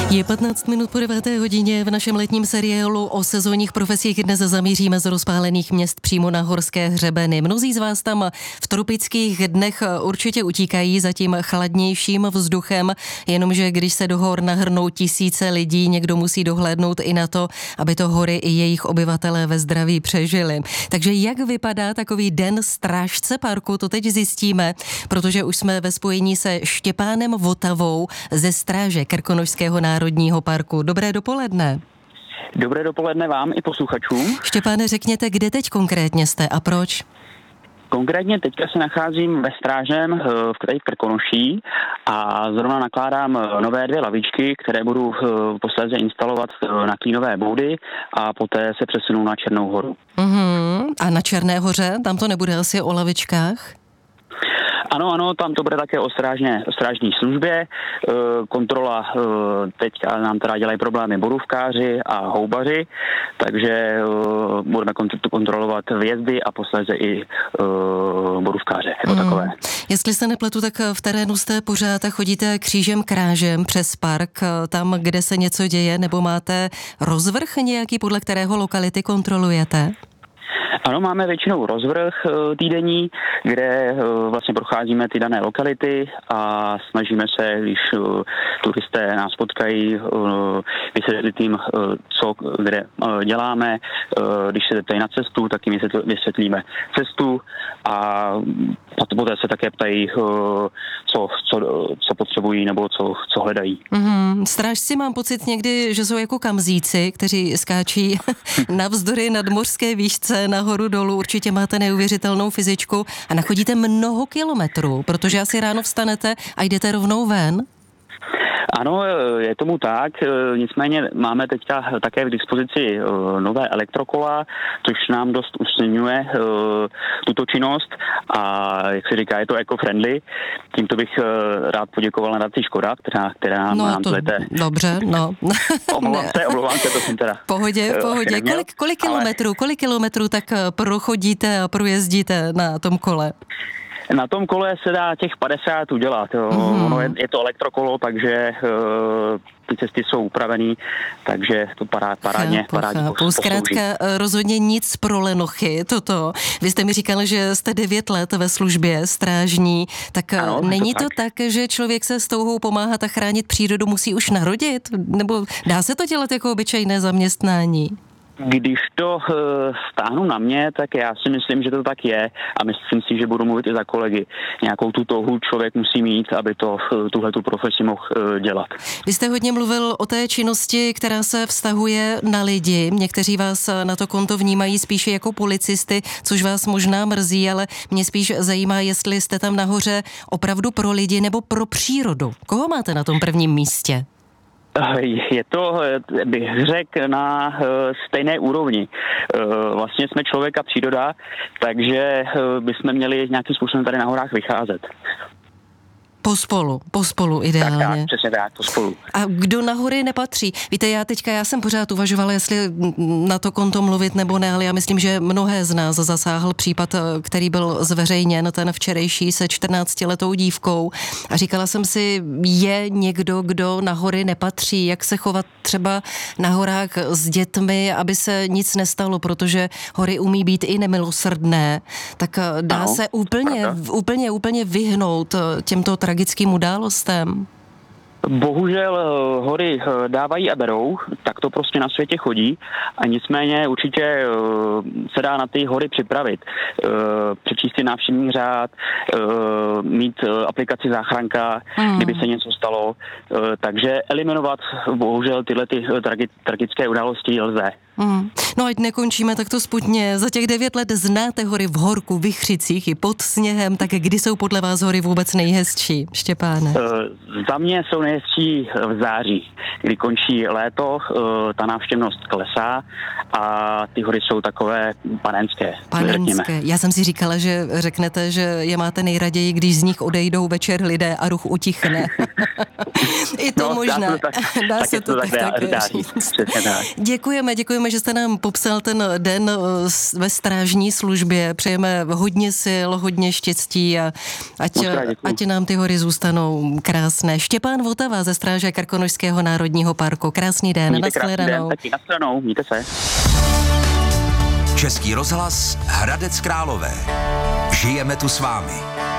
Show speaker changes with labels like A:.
A: Je 15 minut po 9. hodině. V našem letním seriálu o sezónních profesích dnes zamíříme z rozpálených měst přímo na horské hřebeny. Mnozí z vás tam v tropických dnech určitě utíkají za tím chladnějším vzduchem, jenomže když se do hor nahrnou tisíce lidí, někdo musí dohlédnout i na to, aby to hory i jejich obyvatelé ve zdraví přežili. Takže jak vypadá takový den strážce parku, to teď zjistíme, protože už jsme ve spojení se Štěpánem Votavou ze stráže Krkonošského národního parku. Dobré dopoledne.
B: Dobré dopoledne vám i posluchačům.
A: Štěpáne, řekněte, kde teď konkrétně jste a proč?
B: Konkrétně teďka se nacházím ve Strážném v Krkonoší a zrovna nakládám nové 2 lavičky, které budu posléze instalovat na klínové boudy a poté se přesunu na Černou horu.
A: A na Černé hoře? Tam to nebude asi o lavičkách?
B: Ano, tam to bude také o strážní službě. Kontrola, teďka nám teda dělají problémy borůvkáři a houbaři, takže budeme kontrolovat vjezdy a posléze i borůvkáře jako takové.
A: Jestli se nepletu, tak v terénu jste pořád a chodíte křížem krážem přes park, tam, kde se něco děje, nebo máte rozvrh nějaký, podle kterého lokality kontrolujete?
B: Ano, máme většinou rozvrh týdenní, kde vlastně procházíme ty dané lokality a snažíme se, když turisté nás potkají, vysvětlit jim, co kde děláme. Když se zeptají na cestu, tak jim vysvětlíme cestu a poté se také ptají, co potřebují nebo co hledají.
A: Strážci, mám pocit někdy, že jsou jako kamzíci, kteří skáčí navzdory nadmořské výšce nahoru dolů. Určitě máte neuvěřitelnou fyzičku a nachodíte mnoho kilometrů, protože asi ráno vstanete a jdete rovnou ven.
B: Ano, je tomu tak, nicméně máme teďka také v dispozici nové elektrokola, což nám dost usnadňuje tuto činnost a jak se říká, je to eco-friendly. Tímto bych rád poděkoval nadaci Škoda, která nám to lete.
A: Dobře, no.
B: Omlouvám se, to jsem teda.
A: Pohodě. Kolik kilometrů tak prochodíte a projezdíte na tom kole?
B: Na tom kole se dá těch 50 udělat. Ono je to elektrokolo, takže ty cesty jsou upravený, takže to parádně
A: Zkrátka rozhodně nic pro lenochy, toto. Vy jste mi říkal, že jste 9 let ve službě strážní, tak ano, není to tak, že člověk se s touhou pomáhat a chránit přírodu musí už narodit? Nebo dá se to dělat jako obyčejné zaměstnání?
B: Když to stáhnu na mě, tak já si myslím, že to tak je a myslím si, že budu mluvit i za kolegy. Nějakou tu touhu člověk musí mít, aby tuhletu profesi mohl dělat.
A: Vy jste hodně mluvil o té činnosti, která se vztahuje na lidi. Někteří vás na to konto vnímají spíše jako policisty, což vás možná mrzí, ale mě spíš zajímá, jestli jste tam nahoře opravdu pro lidi nebo pro přírodu. Koho máte na tom prvním místě?
B: Je to, bych řekl, na stejné úrovni. Vlastně jsme člověk a příroda, takže bychom měli nějakým způsobem tady na horách vycházet.
A: Pospolu ideálně.
B: Tak, přesně tak, pospolu.
A: A kdo na hory nepatří? Víte, já jsem pořád uvažovala, jestli na to konto mluvit nebo ne, ale já myslím, že mnohé z nás zasáhl případ, který byl zveřejněn, ten včerejší se 14letou dívkou. A říkala jsem si, je někdo, kdo na hory nepatří? Jak se chovat třeba na horách s dětmi, aby se nic nestalo, protože hory umí být i nemilosrdné. Tak dá se úplně vyhnout těmto tragickým událostem?
B: Bohužel hory dávají a berou, tak to prostě na světě chodí a nicméně určitě se dá na ty hory připravit. Přečíst si návštěvní řád, mít aplikaci záchranka, kdyby se něco stalo, takže eliminovat bohužel tyhle tragické události lze.
A: No ať nekončíme takto sputně. Za těch 9 let znáte hory v Horku, Vichřicích i pod sněhem, tak kdy jsou podle vás hory vůbec nejhezčí, Štěpáne?
B: Za mě jsou nejhezčí v září, kdy končí léto, ta návštěvnost klesá a ty hory jsou takové panenské.
A: Já jsem si říkala, že řeknete, že je máte nejraději, když z nich odejdou večer lidé a ruch utichne. I to možná. Dá se to tak říct. Děkujeme, že jste nám popsal ten den ve strážní službě. Přejeme hodně sil, hodně štěstí a ať nám ty hory zůstanou krásné. Štěpán Votava Vltava ze Stráže Krkonošského národního parku. Krásný den, nashledanou.
B: Taky nashledanou, mějte se.
C: Český rozhlas Hradec Králové. Žijeme tu s vámi.